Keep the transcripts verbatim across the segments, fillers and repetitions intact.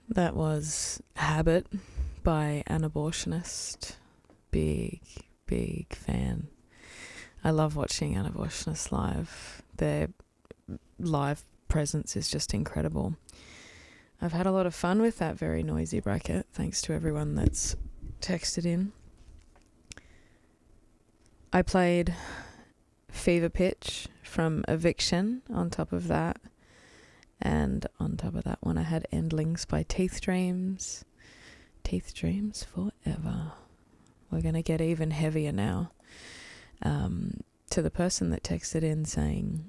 That was Habit by An Abortionist. Big, big fan. I love watching An Abortionist live. Their live presence is just incredible. I've had a lot of fun with that very noisy bracket, thanks to everyone that's texted in. I played Fever Pitch from Eviction on top of that. And on top of that one, I had Endlings by Teeth Dreams. Teeth Dreams forever. We're going to get even heavier now. Um, to the person that texted in saying,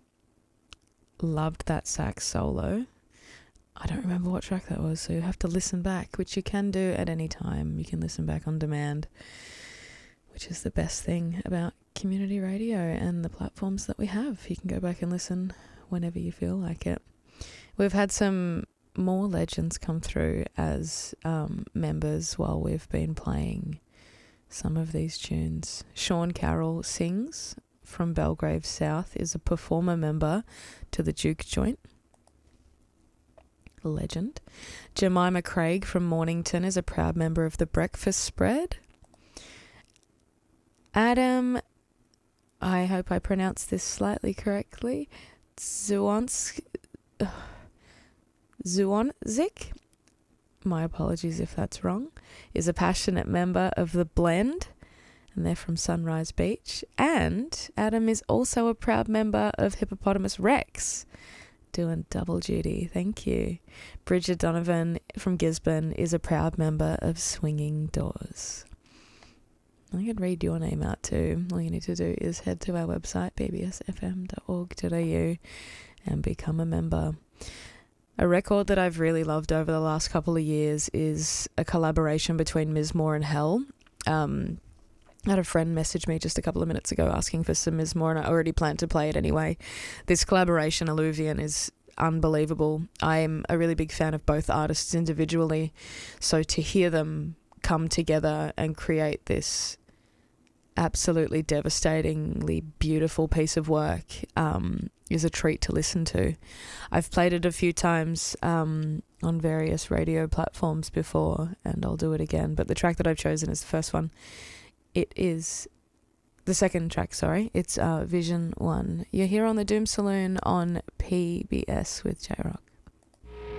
loved that sax solo. I don't remember what track that was, so you have to listen back, which you can do at any time. You can listen back on demand, which is the best thing about community radio and the platforms that we have. You can go back and listen whenever you feel like it. We've had some more legends come through as um, members while we've been playing some of these tunes. Sean Carroll Sings from Belgrave South is a performer member to the Duke Joint. Legend. Jemima Craig from Mornington is a proud member of the Breakfast Spread. Adam, I hope I pronounced this slightly correctly, Zuonsk, uh, Zuonzik, my apologies if that's wrong, is a passionate member of The Blend, and they're from Sunrise Beach. And Adam is also a proud member of Hippopotamus Rex, doing double duty. Thank you. Bridget Donovan from Gisborne is a proud member of Swinging Doors. I can read your name out too. All you need to do is head to our website, b b s f m dot org dot a u, and become a member. A record that I've really loved over the last couple of years is a collaboration between Mizmor and Hell. Um, I had a friend message me just a couple of minutes ago asking for some Mizmor, and I already planned to play it anyway. This collaboration, Alluvion, is unbelievable. I'm a really big fan of both artists individually, so to hear them come together and create this absolutely devastatingly beautiful piece of work um, is a treat to listen to. I've played it a few times um, on various radio platforms before, and I'll do it again, but the track that I've chosen is the first one. It is the second track, sorry. It's uh, Vision one. You're here on the Doom Saloon on P B S with J-Rock.